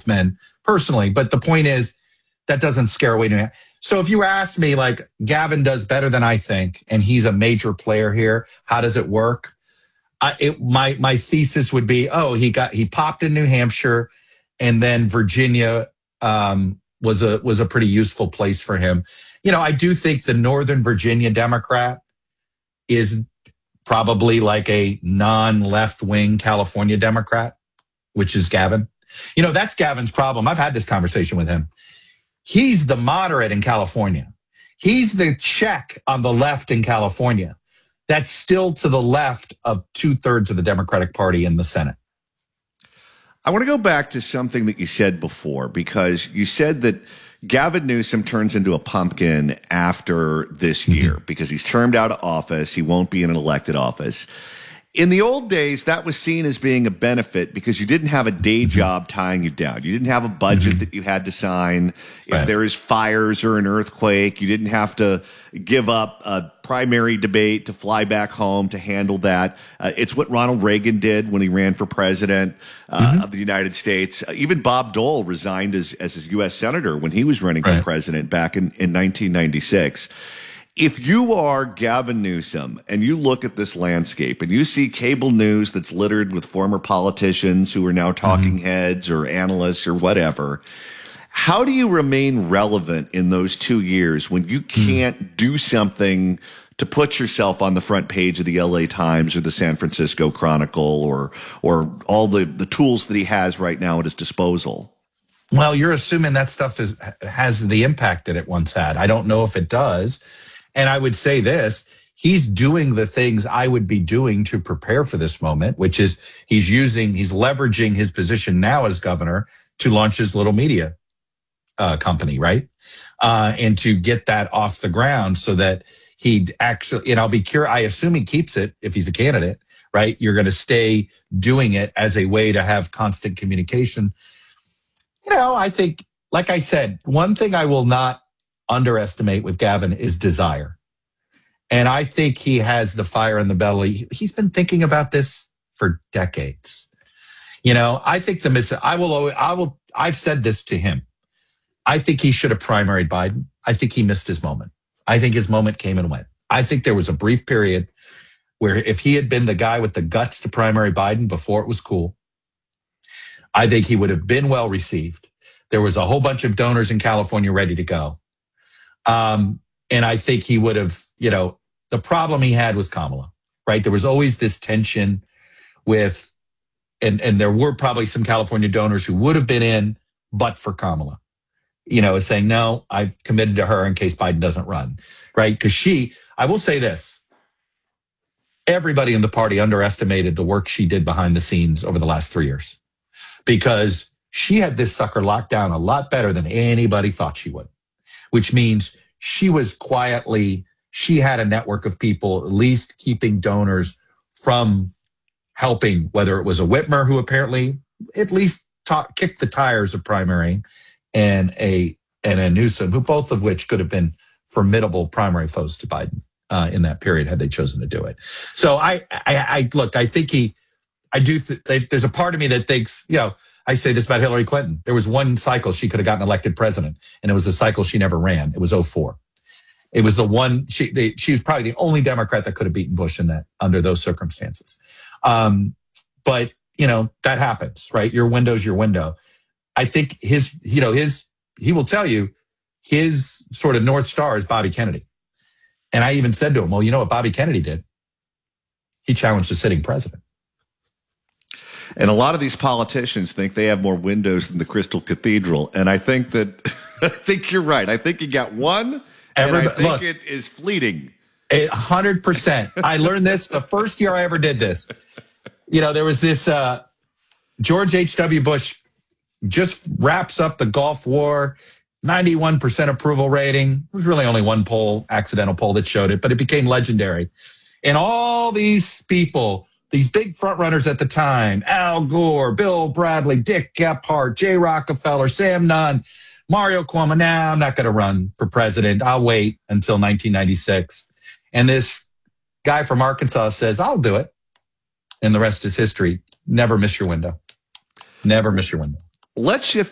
both men personally. But the point is, that doesn't scare away me. So if you ask me, like, Gavin does better than I think, and he's a major player here, how does it work? My thesis would be, he popped in New Hampshire, and then Virginia was a pretty useful place for him. I do think the Northern Virginia Democrat is probably like a non-left-wing California Democrat, which is Gavin. That's Gavin's problem. I've had this conversation with him. He's the moderate in California. He's the check on the left in California. That's still to the left of 2/3 of the Democratic Party in the Senate. I want to go back to something that you said before, because you said that Gavin Newsom turns into a pumpkin after this year because he's termed out of office. He won't be in an elected office. In the old days, that was seen as being a benefit because you didn't have a day job tying you down. You didn't have a budget that you had to sign. If there is fires or an earthquake, you didn't have to give up a primary debate to fly back home to handle that. It's what Ronald Reagan did when he ran for president of the United States. Even Bob Dole resigned as a U.S. senator when he was running for president back in 1996. If you are Gavin Newsom and you look at this landscape and you see cable news that's littered with former politicians who are now talking heads or analysts or whatever, how do you remain relevant in those 2 years when you can't do something to put yourself on the front page of the LA Times or the San Francisco Chronicle or all the tools that he has right now at his disposal? Well, you're assuming that stuff has the impact that it once had. I don't know if it does. And I would say this, he's doing the things I would be doing to prepare for this moment, which is he's leveraging his position now as governor to launch his little media company, right? And to get that off the ground so that he'd actually, and I'll be curious, I assume he keeps it if he's a candidate, right? You're going to stay doing it as a way to have constant communication. I think, like I said, one thing I will not underestimate with Gavin is desire. And I think he has the fire in the belly. He's been thinking about this for decades. I think I've said this to him. I think he should have primaried Biden. I think he missed his moment. I think his moment came and went. I think there was a brief period where if he had been the guy with the guts to primary Biden before it was cool, I think he would have been well received. There was a whole bunch of donors in California ready to go. And I think he would have, the problem he had was Kamala, right? There was always this tension with, and there were probably some California donors who would have been in, but for Kamala, saying, no, I've committed to her in case Biden doesn't run, right? Because I will say this, everybody in the party underestimated the work she did behind the scenes over the last 3 years because she had this sucker locked down a lot better than anybody thought she would. Which means she had a network of people at least keeping donors from helping, whether it was a Whitmer who apparently at least kicked the tires of primarying and a Newsom, who both of which could have been formidable primary foes to Biden in that period had they chosen to do it. So I think there's a part of me that thinks, I say this about Hillary Clinton. There was one cycle she could have gotten elected president, and it was a cycle she never ran. It was 2004. It was the one, she was probably the only Democrat that could have beaten Bush under those circumstances. But, that happens, right? Your window's your window. I think he will tell you his sort of North Star is Bobby Kennedy. And I even said to him, well, you know what Bobby Kennedy did? He challenged the sitting president. And a lot of these politicians think they have more windows than the Crystal Cathedral. And I think you're right. I think you got one, and I think it is fleeting. 100%. I learned this the first year I ever did this. There was this George H.W. Bush just wraps up the Gulf War, 91% approval rating. There was really only one accidental poll that showed it, but it became legendary. And all these people, these big front runners at the time, Al Gore, Bill Bradley, Dick Gephardt, Jay Rockefeller, Sam Nunn, Mario Cuomo. I'm not going to run for president. I'll wait until 1996. And this guy from Arkansas says, I'll do it. And the rest is history. Never miss your window. Never miss your window. Let's shift